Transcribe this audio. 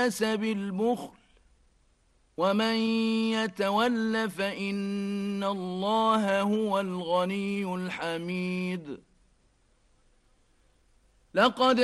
الناس بالبخل ومن يتول فإن الله هو الغني الحميد لقد